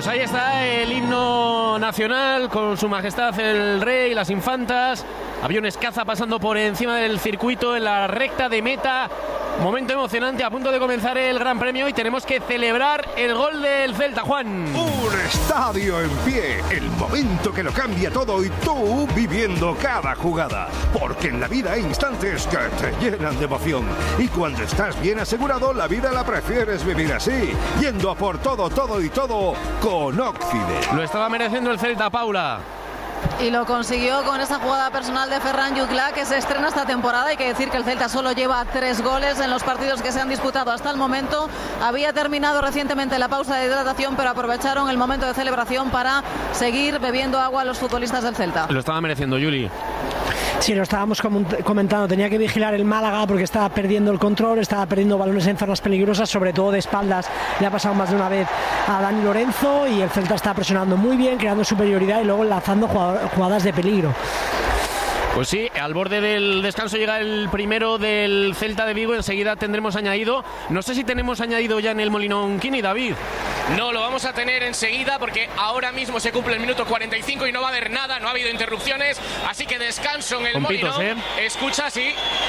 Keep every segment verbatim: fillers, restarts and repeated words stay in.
Pues ahí está el himno nacional con su majestad el rey, las infantas, aviones caza pasando por encima del circuito en la recta de meta. Momento emocionante, a punto de comenzar el Gran Premio y tenemos que celebrar el gol del Celta, Juan. Un estadio en pie, el momento que lo cambia todo y tú viviendo cada jugada. Porque en la vida hay instantes que te llenan de emoción. Y cuando estás bien asegurado, la vida la prefieres vivir así, yendo a por todo, todo y todo con Occident. Lo estaba mereciendo el Celta, Paula. Y lo consiguió con esa jugada personal de Ferran Jutgla, que se estrena esta temporada. Hay que decir que el Celta solo lleva tres goles en los partidos que se han disputado hasta el momento. Había terminado recientemente la pausa de hidratación, pero aprovecharon el momento de celebración para seguir bebiendo agua a los futbolistas del Celta. Lo estaba mereciendo, Juli. Sí, lo estábamos comentando, tenía que vigilar el Málaga porque estaba perdiendo el control, estaba perdiendo balones en zonas peligrosas, sobre todo de espaldas. Le ha pasado más de una vez a Dani Lorenzo y el Celta está presionando muy bien, creando superioridad y luego lanzando jugadas de peligro. Pues sí, al borde del descanso llega el primero del Celta de Vigo. Enseguida tendremos añadido. No sé si tenemos añadido ya en el Molinón Kini, David. No, lo vamos a tener enseguida porque ahora mismo se cumple el minuto cuarenta y cinco y no va a haber nada, no ha habido interrupciones. Así que descanso en el Molinón. ¿Eh? Escucha, sí.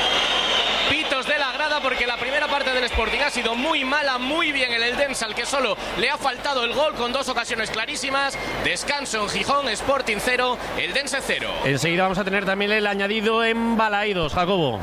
Pitos de la grada porque la primera parte del Sporting ha sido muy mala, muy bien el Eldense, al que solo le ha faltado el gol con dos ocasiones clarísimas. Descanso en Gijón, Sporting cero, Eldense cero. Enseguida vamos a tener también el añadido en Balaídos, Jacobo.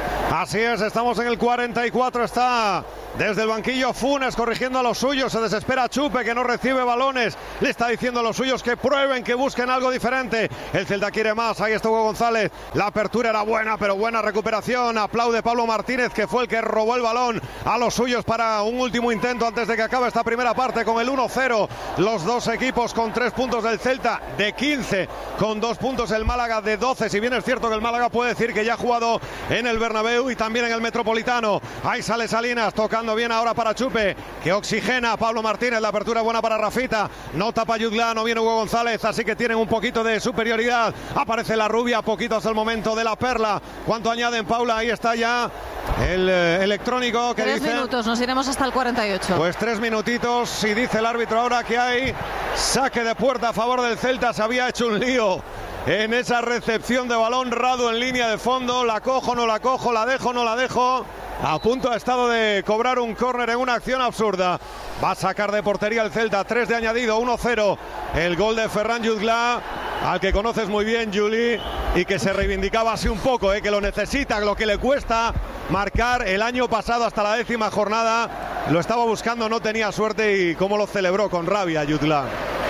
Así es, estamos en el cuarenta y cuatro, está desde el banquillo Funes corrigiendo a los suyos, se desespera Chupe que no recibe balones, le está diciendo a los suyos que prueben, que busquen algo diferente. El Celta quiere más, ahí está Hugo González, la apertura era buena, pero buena recuperación, aplaude Pablo Martínez que fue el que robó el balón a los suyos para un último intento antes de que acabe esta primera parte con el uno cero, los dos equipos con tres puntos del Celta de quince, con dos puntos el Málaga de doce, si bien es cierto que el Málaga puede decir que ya ha jugado en el Bernabéu y también en el Metropolitano. Ahí sale Salinas tocando bien ahora para Chupe que oxigena a Pablo Martínez, la apertura buena para Rafita, no tapa Jutgla, no viene Hugo González, así que tienen un poquito de superioridad. Aparece la rubia, poquito hasta el momento de la perla. ¿Cuánto añaden, Paula? Ahí está ya el eh, electrónico que tres dice... minutos, nos iremos hasta el cuarenta y ocho. Pues tres minutitos y dice el árbitro ahora que hay saque de puerta a favor del Celta. Se había hecho un lío en esa recepción de balón, Radu en línea de fondo, la cojo, no la cojo, la dejo, no la dejo. A punto ha estado de cobrar un córner en una acción absurda. Va a sacar de portería el Celta, tres de añadido, uno cero. El gol de Ferran Jutgla, al que conoces muy bien, Juli, y que se reivindicaba así un poco, eh, que lo necesita, lo que le cuesta marcar el año pasado hasta la décima jornada. Lo estaba buscando, no tenía suerte y cómo lo celebró con rabia Jutgla.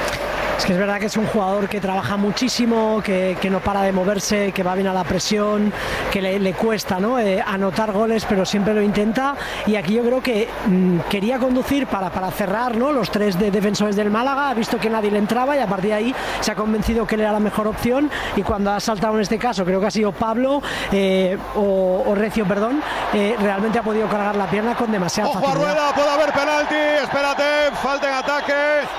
Es que es verdad que es un jugador que trabaja muchísimo, que, que no para de moverse, que va bien a la presión, que le, le cuesta, ¿no? eh, anotar goles, pero siempre lo intenta. Y aquí yo creo que mmm, quería conducir para, para cerrar, ¿no? Los tres de defensores del Málaga, ha visto que nadie le entraba y a partir de ahí se ha convencido que él era la mejor opción. Y cuando ha saltado en este caso, creo que ha sido Pablo eh, o, o Recio, perdón, eh, realmente ha podido cargar la pierna con demasiada ¡Ojo facilidad. a Rueda! ¡Puede haber penalti! Espérate, falta en ataque.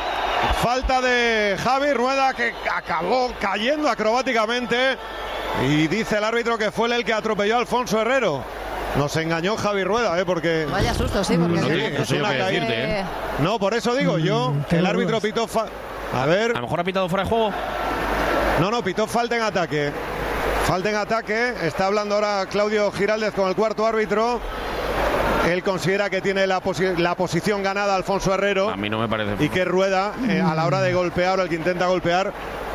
Falta de Javi Rueda que acabó cayendo acrobáticamente y dice el árbitro que fue él el que atropelló a Alfonso Herrero. Nos engañó Javi Rueda, ¿eh? Porque... Vaya susto, sí, porque... No, sí, eso es una caída. Decirte, ¿eh? No, por eso digo yo, el árbitro pitó... Fa... A ver... A lo mejor ha pitado fuera de juego. No, no, pitó falta en ataque. Falta en ataque. Está hablando ahora Claudio Giraldez con el cuarto árbitro. Él considera que tiene la, posi- la posición ganada Alfonso Herrero. A mí no me parece. Y que Rueda, eh, a la hora de golpear, o el que intenta golpear,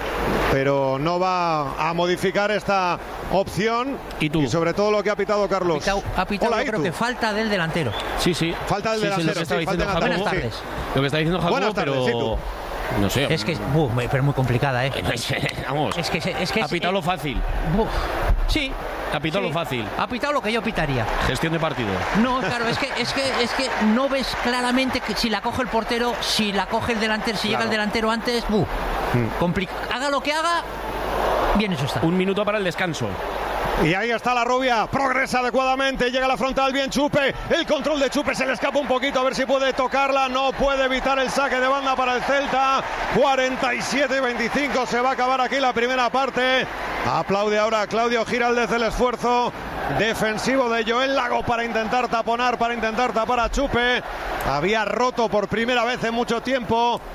pero no va a modificar esta opción. ¿Y tú? Y sobre todo lo que ha pitado Carlos. Ha pitado, ha pitado Hola, yo creo tú? que falta del delantero. Sí, sí. Falta del sí, delantero. Sí, lo que sí, estaba falta diciendo en Jacobo. Buenas ataque, tardes. sí. Lo que está diciendo Jacobo, Buenas tardes, pero... ¿y tú? No sé. Es que, uh, pero muy complicada, ¿eh? Vamos. Es que es que ha pitado es, lo fácil. Uh, sí. Ha pitado sí, lo fácil. Ha pitado lo que yo pitaría. Gestión de partido. No, claro, es que es que es que no ves claramente que si la coge el portero, si la coge el delantero, si Claro. llega el delantero antes, uh, Mm. complica. Haga lo que haga, bien eso está. Un minuto para el descanso. Y ahí está la rubia, progresa adecuadamente, llega a la frontal, bien Chupe, el control de Chupe se le escapa un poquito, a ver si puede tocarla, no puede evitar el saque de banda para el Celta, cuarenta y siete veinticinco, se va a acabar aquí la primera parte. Aplaude ahora Claudio Giraldez el esfuerzo defensivo de Joel Lago para intentar taponar, para intentar tapar a Chupe. Había roto por primera vez en mucho tiempo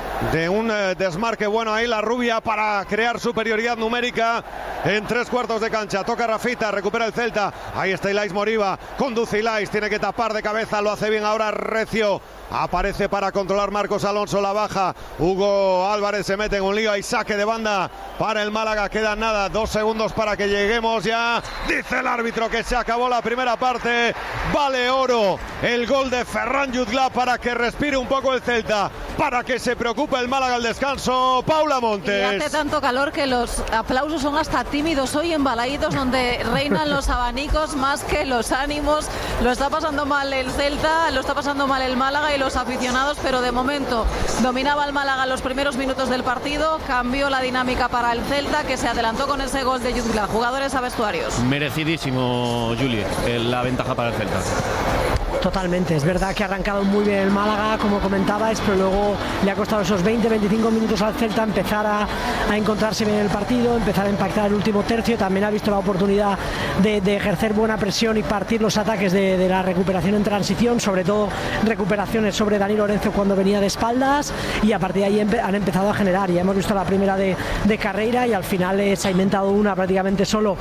de un eh, desmarque bueno ahí la rubia para crear superioridad numérica en tres cuartos de cancha. Toca Rafita, recupera el Celta. Ahí está Ilais Moriba, conduce Ilais, tiene que tapar de cabeza, lo hace bien ahora Recio. Aparece para controlar Marcos Alonso, la baja. Hugo Álvarez se mete en un lío, hay saque de banda para el Málaga. Quedan nada, dos segundos para que lleguemos ya. Dice el árbitro que se acabó la primera parte. Vale oro el gol de Ferran Jutgla para que respire un poco el Celta, para que se preocupe el Málaga al descanso. Paula Montes. Y hace tanto calor que los aplausos son hasta tímidos hoy en Balaídos, donde reinan los abanicos más que los ánimos. Lo está pasando mal el Celta, lo está pasando mal el Málaga y los aficionados, pero de momento dominaba el Málaga los primeros minutos del partido, cambió la dinámica para el Celta, que se adelantó con ese gol de Jutgla. Jugadores a vestuarios. Merecidísimo, Juli, la ventaja para el Celta. Totalmente, es verdad que ha arrancado muy bien el Málaga, como comentabais, pero luego le ha costado esos veinte a veinticinco minutos al Celta empezar a, a encontrarse bien en el partido, empezar a impactar el último tercio. También ha visto la oportunidad de, de ejercer buena presión y partir los ataques de, de la recuperación en transición, sobre todo recuperaciones sobre Dani Lorenzo cuando venía de espaldas, y a partir de ahí empe han empezado a generar. Ya hemos visto la primera de, de Carreira y al final eh, se ha inventado una prácticamente solo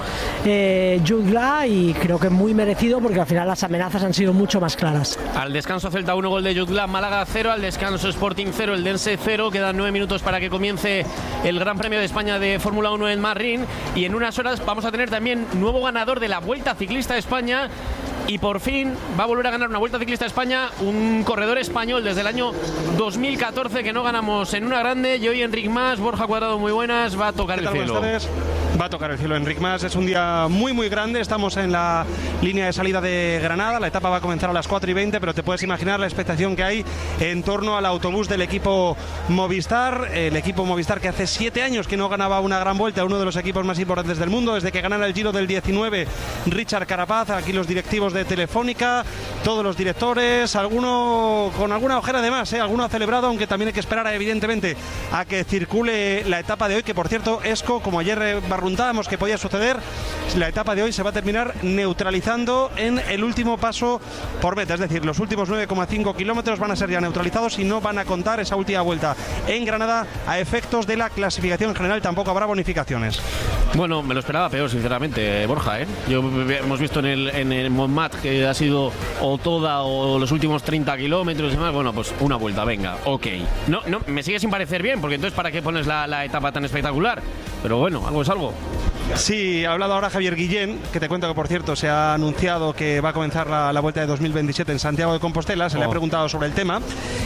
eh, Jutgla, y creo que muy merecido porque al final las amenazas han sido mucho más claras. Al descanso Celta uno, gol de Jutgla, Málaga cero, al descanso Sporting cero, el Dense cero, quedan nueve minutos para que comience el Gran Premio de España de Fórmula uno en Marrín, y en unas horas vamos a tener también nuevo ganador de la Vuelta Ciclista de España. Y por fin va a volver a ganar una Vuelta Ciclista de España un corredor español desde el año dos mil catorce que no ganamos en una grande. Y hoy Enric Mas, Borja Cuadrado, muy buenas, va a tocar el cielo. Va a tocar el cielo Enric Mas, es un día muy muy grande, estamos en la línea de salida de Granada, la etapa va a comenzar a las cuatro y veinte, pero te puedes imaginar la expectación que hay en torno al autobús del equipo Movistar, el equipo Movistar que hace siete años que no ganaba una gran vuelta, uno de los equipos más importantes del mundo, desde que ganara el Giro del diecinueve Richard Carapaz, aquí los directivos de Telefónica, todos los directores, alguno con alguna ojera de más, ¿eh? Alguno ha celebrado, aunque también hay que esperar evidentemente a que circule la etapa de hoy, que por cierto, Esco, como ayer barruntábamos que podía suceder, la etapa de hoy se va a terminar neutralizando en el último paso por meta, es decir, los últimos nueve coma cinco kilómetros van a ser ya neutralizados y no van a contar esa última vuelta en Granada a efectos de la clasificación general, tampoco habrá bonificaciones. Bueno, me lo esperaba peor, sinceramente, Borja, ¿eh? Yo hemos visto en el, en el Montmat que ha sido o toda o los últimos treinta kilómetros y más. Bueno, pues una vuelta, venga, ok. No, no, me sigue sin parecer bien, porque entonces ¿para qué pones la, la etapa tan espectacular? Pero bueno, algo es algo. Sí, ha hablado ahora Javier Guillén, que te cuento que por cierto se ha anunciado que va a comenzar la, la vuelta de dos mil veintisiete en Santiago de Compostela. Se oh. le ha preguntado sobre el tema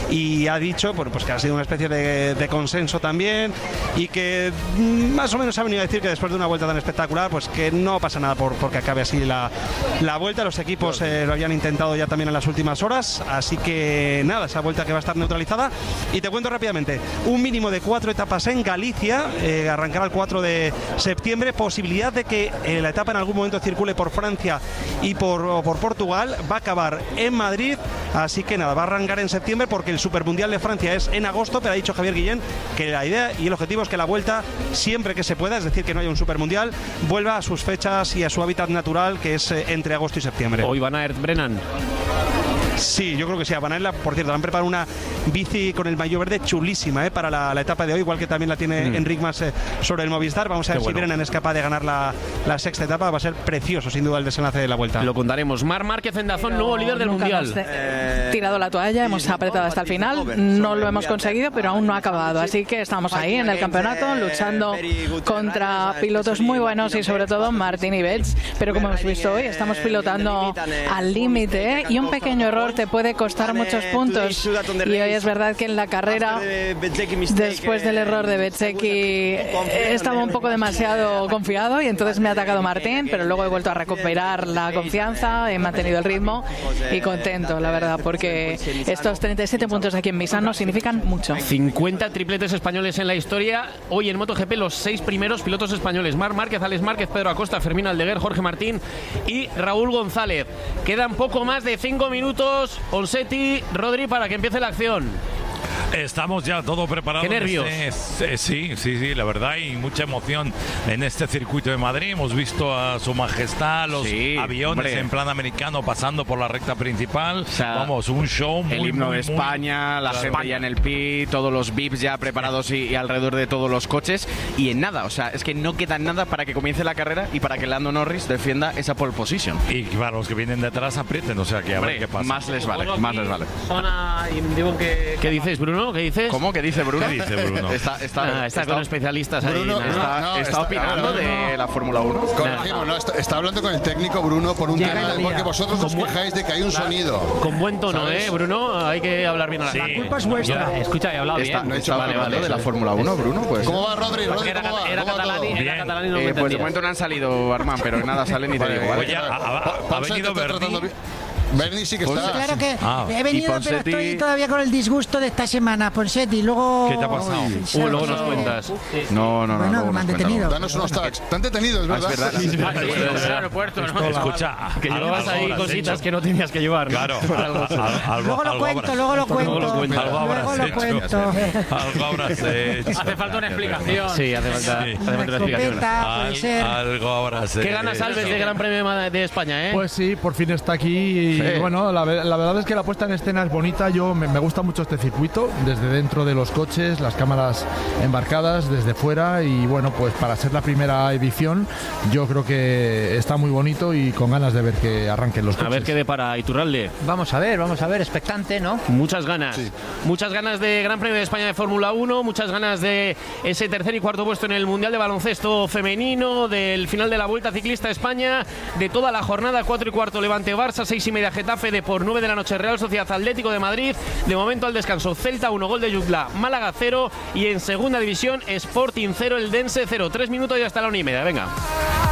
y ha dicho bueno, pues que ha sido una especie de, de consenso también, y que más o menos ha venido a decir que después de una vuelta tan espectacular pues que no pasa nada por, porque acabe así la, la vuelta. Los equipos eh, lo habían intentado ya también en las últimas horas, así que nada, esa vuelta que va a estar neutralizada. Y te cuento rápidamente, un mínimo de cuatro etapas en Galicia, eh, arrancará el cuatro de septiembre, posibilidad de que eh, la etapa en algún momento circule por Francia y por, por Portugal, va a acabar en Madrid, así que nada, va a arrancar en septiembre porque el Supermundial de Francia es en agosto, pero ha dicho Javier Guillén que la idea y el objetivo es que la vuelta, siempre que se pueda, es decir, que no haya un Supermundial, vuelva a sus fechas y a su hábitat natural, que es eh, entre agosto y septiembre. Hoy van a Aert Brennan. Sí, yo creo que sí. A Van Aert, por cierto, han preparado una bici con el maillot verde chulísima, ¿eh? para la, la etapa de hoy, igual que también la tiene mm. Enric Mas eh, sobre el Movistar. Vamos a ver Qué si bueno. Brennan es capaz de ganar la, la sexta etapa. Va a ser precioso, sin duda, el desenlace de la vuelta. Lo contaremos. Marc Márquez en Dazón, nuevo líder del Mundial. Eh, tirado la toalla, hemos apretado hasta el final. No lo hemos conseguido, pero aún no ha acabado. Así que estamos ahí en el campeonato, luchando contra pilotos muy buenos y sobre todo Martín Ibets. Pero como hemos visto hoy, estamos pilotando al límite, ¿eh? Y un pequeño error te puede costar muchos puntos, y hoy es verdad que en la carrera, después del error de Bezzecchi, estaba un poco demasiado confiado y entonces me ha atacado Martín, pero luego he vuelto a recuperar la confianza, he mantenido el ritmo y contento, la verdad, porque estos treinta y siete puntos aquí en Misano significan mucho. cincuenta tripletes españoles en la historia. Hoy en MotoGP los seis primeros pilotos españoles: Marc Márquez, Alex Márquez, Pedro Acosta, Fermín Aldeguer, Jorge Martín y Raúl González. Quedan poco más de cinco minutos, Onsetti, Rodri, para que empiece la acción. Estamos ya todo preparado. Qué nervios. Este, sí, sí, sí, la verdad, y mucha emoción en este circuito de Madrid. Hemos visto a Su Majestad, los sí, aviones hombre. en plan americano pasando por la recta principal. O sea, vamos, un show muy, el himno muy, de España, muy, la claro. gente ya en el pit, todos los V I Ps ya preparados y, y alrededor de todos los coches. Y en nada, o sea, es que no queda nada para que comience la carrera y para que Lando Norris defienda esa pole position. Y para los que vienen detrás aprieten, o sea, que a hombre, ver qué pasa. Más les vale, más les vale. ¿Qué, ¿Qué dices, Bruno? ¿Qué dices? ¿Cómo? ¿Qué dice Bruno? ¿Qué dice Bruno? Está, está, ah, está, está con especialistas Bruno, ahí. Está, no, está, está opinando no, no, de la Fórmula uno. Corregimos, no, está, está hablando con el técnico Bruno por un Llega tema, porque vosotros os quejáis de que hay un claro, sonido. Con buen tono, ¿sabes? ¿eh, Bruno? Hay que hablar bien a la sí. gente. La culpa es vuestra. Yo, escucha, he hablado está, bien. No he hecho vale, vale, vale, de la Fórmula uno, Bruno. Pues. ¿Cómo va, Rodri? Rodri Era, ¿cómo va? era, ¿Cómo va catalán, todo? era catalán y no eh, me Pues de momento no han salido, Armán, pero nada sale ni te digo. ¿vale? Oye, ha, ha, ha venido Bernie. Bernie sí que está. Claro que ah. he venido, pero estoy todavía con el disgusto de esta semana, Ponseti. Luego. ¿Qué te ha pasado? Uh, luego nos cuentas. No, no, no. Bueno, me han detenido. Danos unos tags. Te han detenido, es verdad. Es verdad. Sí, sí, Ah, sí, en el aeropuerto, ¿no? Escucha, que llevabas ahí cositas que no tenías que llevar. Claro. Luego lo cuento, luego lo cuento. Algo habrás Luego lo cuento. Algo habrás hecho. Hace falta una explicación. Sí, hace falta, hace falta una explicación. Puede ser. Algo habrás hecho. Qué ganas Alves de Gran Premio de España, ¿eh? Pues sí, por fin está aquí y Sí. bueno, la, la verdad es que la puesta en escena es bonita. Yo me, me gusta mucho este circuito, desde dentro de los coches, las cámaras embarcadas, desde fuera, y bueno, pues para ser la primera edición yo creo que está muy bonito y con ganas de ver que arranquen los coches. A ver qué depara Iturralde. Vamos a ver, vamos a ver, expectante, ¿no? Muchas ganas, Sí. muchas ganas de Gran Premio de España de Fórmula uno, muchas ganas de ese tercer y cuarto puesto en el Mundial de Baloncesto Femenino, del final de la Vuelta Ciclista a España, de toda la jornada, cuatro y cuarto Levante Barça, seis y media Getafe, de por nueve de la noche Real Sociedad Atlético de Madrid, de momento al descanso Celta uno, gol de Jutla, Málaga cero, y en segunda división Sporting cero, el Dense cero, tres minutos y hasta la una y media, venga.